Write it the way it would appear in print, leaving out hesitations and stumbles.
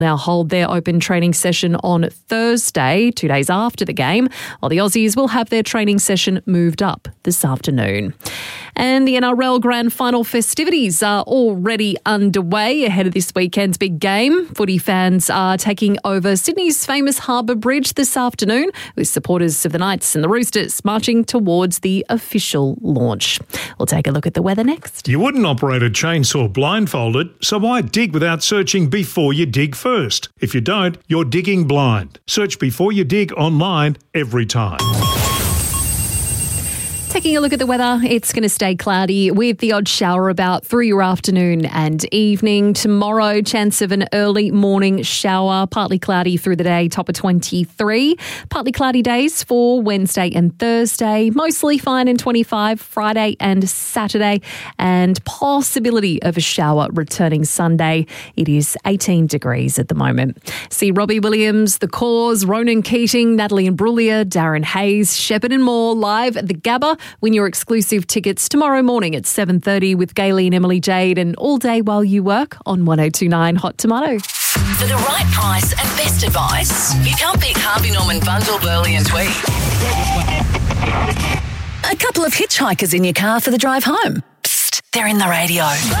They'll hold their open training session on Thursday, 2 days after the game, while the Aussies will have their training session moved up this afternoon. And the NRL Grand Final festivities are already underway ahead of this weekend's big game. Footy fans are taking over Sydney's famous Harbour Bridge this afternoon, with supporters of the Knights and the Roosters marching towards the official launch. We'll take a look at the weather next. You wouldn't operate a chainsaw blindfolded, so why dig without searching before you dig first? If you don't, you're digging blind. Search Before You Dig online every time. Taking a look at the weather, it's going to stay cloudy with the odd shower about through your afternoon and evening. Tomorrow, chance of an early morning shower, partly cloudy through the day, top of 23. Partly cloudy days for Wednesday and Thursday, mostly fine in 25, Friday and Saturday, and possibility of a shower returning Sunday. It is 18 degrees at the moment. See Robbie Williams, The Cause, Ronan Keating, Natalie Imbruglia, Darren Hayes, Shepherd and more live at the Gabba. Win your exclusive tickets tomorrow morning at 7:30 with Gayley and Emily Jade, and all day while you work on 102.9 Hot Tomato. For the right price and best advice, you can't beat Harvey Norman Bundle, Burley and Tweed. A couple of hitchhikers in your car for the drive home. Psst, they're in the radio.